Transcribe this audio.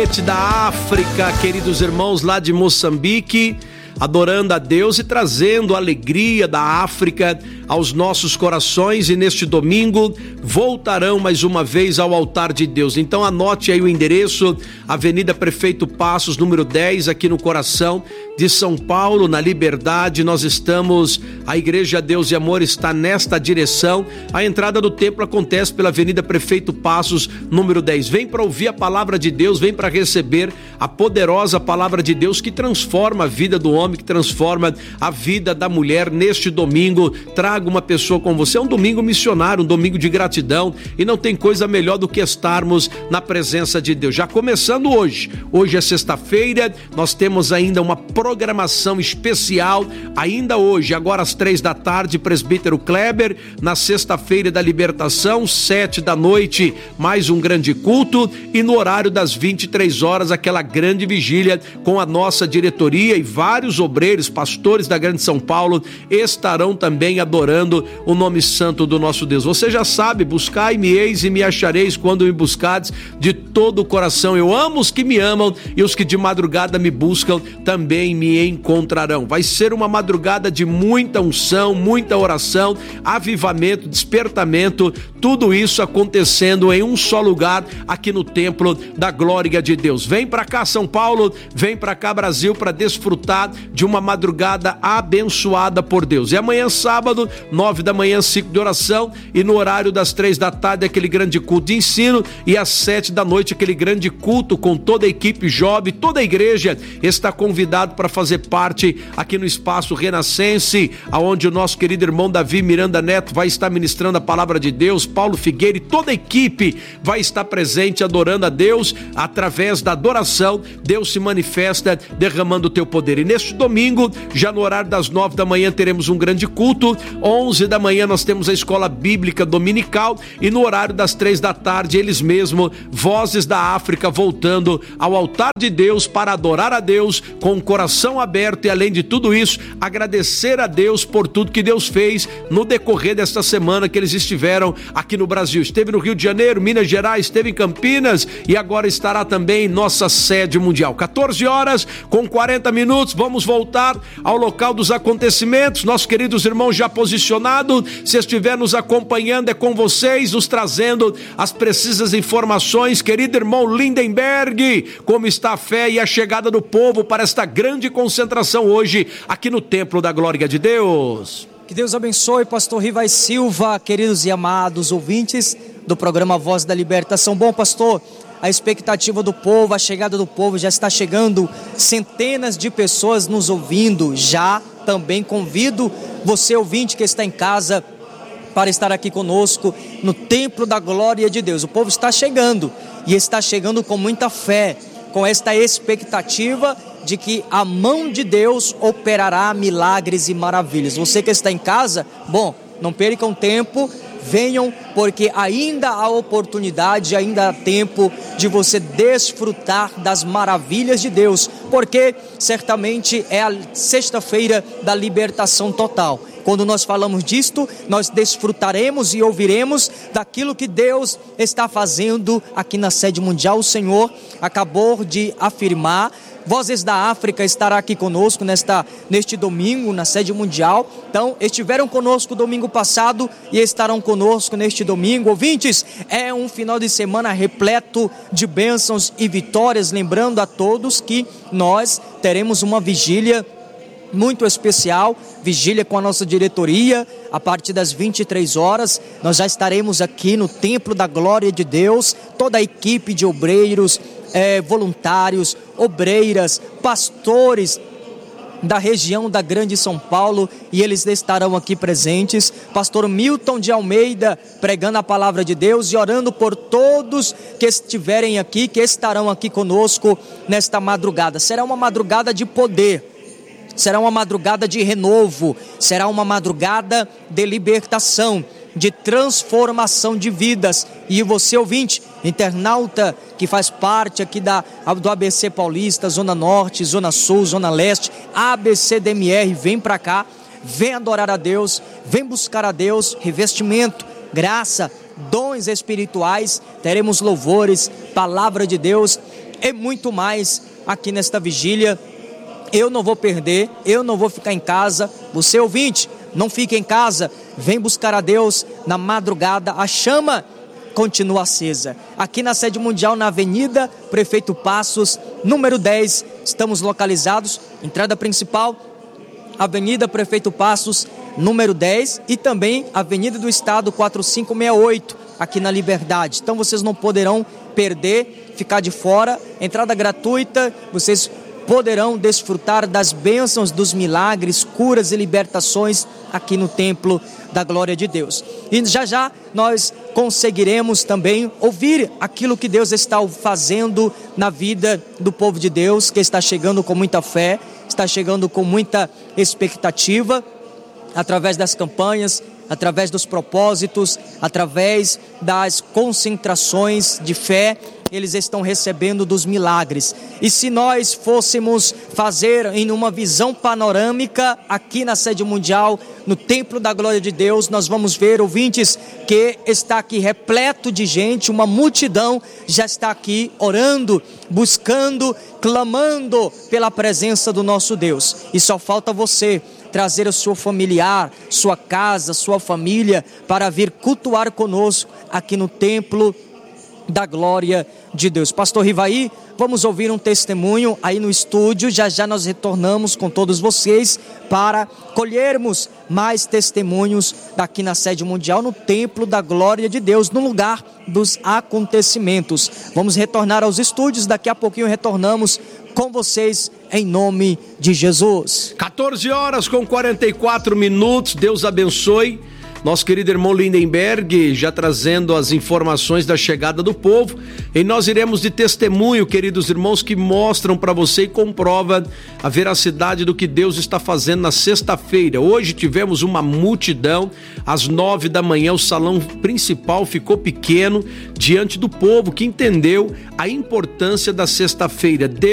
Da África, queridos irmãos lá de Moçambique, adorando a Deus e trazendo a alegria da África aos nossos corações, e neste domingo voltarão mais uma vez ao altar de Deus. Então anote aí o endereço: Avenida Prefeito Passos, número 10, aqui no coração de São Paulo, na Liberdade. Nós estamos, a Igreja Deus e Amor está nesta direção. A entrada do templo acontece pela Avenida Prefeito Passos, número 10. Vem para ouvir a palavra de Deus, vem para receber a poderosa palavra de Deus que transforma a vida do homem, que transforma a vida da mulher. Neste domingo, traga uma pessoa com você. É um domingo missionário, um domingo de gratidão, e não tem coisa melhor do que estarmos na presença de Deus. Já começando hoje é sexta-feira, nós temos ainda uma programação especial, ainda hoje, agora às 15h, presbítero Kleber, na sexta-feira da libertação, 19h, mais um grande culto, e no horário das 23h, aquela grande vigília com a nossa diretoria, e vários obreiros, pastores da Grande São Paulo estarão também adorando o nome santo do nosso Deus. Você já sabe, buscai-me-eis e me achareis quando me buscardes de todo o coração. Eu amo os que me amam, e os que de madrugada me buscam também me encontrarão. Vai ser uma madrugada de muita unção, muita oração, avivamento, despertamento, tudo isso acontecendo em um só lugar, aqui no templo da glória de Deus. Vem para cá, São Paulo, vem para cá, Brasil, para desfrutar de uma madrugada abençoada por Deus. E amanhã, sábado, 9h, ciclo de oração, e no horário das 15h, aquele grande culto de ensino, e às 19h, aquele grande culto com toda a equipe jovem. Toda a igreja está convidado para fazer parte aqui no Espaço Renascense, aonde o nosso querido irmão Davi Miranda Neto vai estar ministrando a palavra de Deus, Paulo Figueira e toda a equipe vai estar presente adorando a Deus. Através da adoração, Deus se manifesta derramando o teu poder. E neste domingo, já no horário das 9h, teremos um grande culto. 11h nós temos a escola bíblica dominical, e no horário das 15h, eles mesmos, Vozes da África, voltando ao altar de Deus para adorar a Deus com o coração aberto, e além de tudo isso, agradecer a Deus por tudo que Deus fez no decorrer desta semana que eles estiveram aqui no Brasil. Esteve no Rio de Janeiro, Minas Gerais, esteve em Campinas, e agora estará também em nossa sede mundial. 14h40, vamos voltar ao local dos acontecimentos. Nossos queridos irmãos já posicionados, se estiver nos acompanhando, é com vocês, nos trazendo as precisas informações. Querido irmão Lindenberg, como está a fé e a chegada do povo para esta grande concentração hoje aqui no Templo da Glória de Deus? Que Deus abençoe, pastor Rivai Silva, queridos e amados ouvintes do programa Voz da Libertação. Bom, pastor, a expectativa do povo, a chegada do povo, já está chegando, centenas de pessoas nos ouvindo. Já também convido você, ouvinte, que está em casa, para estar aqui conosco no Templo da Glória de Deus. O povo está chegando, e está chegando com muita fé, com esta expectativa de que a mão de Deus operará milagres e maravilhas. Você que está em casa, bom, não percam tempo, venham, porque ainda há oportunidade, ainda há tempo de você desfrutar das maravilhas de Deus, porque certamente é a sexta-feira da libertação total. Quando nós falamos disto, nós desfrutaremos e ouviremos daquilo que Deus está fazendo aqui na sede mundial. O Senhor acabou de afirmar. Vozes da África estará aqui conosco neste domingo, na sede mundial. Então, estiveram conosco domingo passado e estarão conosco neste domingo. Ouvintes, é um final de semana repleto de bênçãos e vitórias. Lembrando a todos que nós teremos uma vigília muito especial, vigília com a nossa diretoria, a partir das 23h, nós já estaremos aqui no Templo da Glória de Deus, toda a equipe de obreiros, voluntários, obreiras, pastores da região da Grande São Paulo, e eles estarão aqui presentes. Pastor Milton de Almeida pregando a palavra de Deus e orando por todos que estiverem aqui, que estarão aqui conosco nesta madrugada. Será uma madrugada de poder, será uma madrugada de renovo, será uma madrugada de libertação, de transformação de vidas. E você, ouvinte, internauta que faz parte aqui do ABC Paulista, Zona Norte, Zona Sul, Zona Leste, ABCDMR, vem para cá, vem adorar a Deus, vem buscar a Deus, revestimento, graça, dons espirituais, teremos louvores, palavra de Deus, e muito mais aqui nesta vigília. Eu não vou perder, eu não vou ficar em casa. Você ouvinte, não fique em casa, vem buscar a Deus na madrugada, a chama continua acesa. Aqui na sede mundial, na Avenida Prefeito Passos, número 10, estamos localizados, entrada principal, Avenida Prefeito Passos, número 10, e também Avenida do Estado 4568, aqui na Liberdade. Então vocês não poderão perder, ficar de fora, entrada gratuita, vocês poderão desfrutar das bênçãos, dos milagres, curas e libertações aqui no Templo da Glória de Deus. E já já nós conseguiremos também ouvir aquilo que Deus está fazendo na vida do povo de Deus, que está chegando com muita fé, está chegando com muita expectativa, através das campanhas, através dos propósitos, através das concentrações de fé, eles estão recebendo dos milagres. E se nós fôssemos fazer em uma visão panorâmica aqui na sede mundial, no Templo da Glória de Deus, nós vamos ver, ouvintes, que está aqui repleto de gente, uma multidão já está aqui orando, buscando, clamando pela presença do nosso Deus. E só falta você trazer o seu familiar, sua casa, sua família, para vir cultuar conosco aqui no Templo da Glória de Deus. Pastor Rivaí, vamos ouvir um testemunho aí no estúdio, já já nós retornamos com todos vocês para colhermos mais testemunhos daqui na sede mundial, no Templo da Glória de Deus, no lugar dos acontecimentos. Vamos retornar aos estúdios, daqui a pouquinho retornamos com vocês em nome de Jesus. 14h44, Deus abençoe. Nosso querido irmão Lindenberg já trazendo as informações da chegada do povo, e nós iremos de testemunho, queridos irmãos, que mostram para você e comprova a veracidade do que Deus está fazendo na sexta-feira. Hoje tivemos uma multidão, às 9 da manhã o salão principal ficou pequeno diante do povo que entendeu a importância da sexta-feira.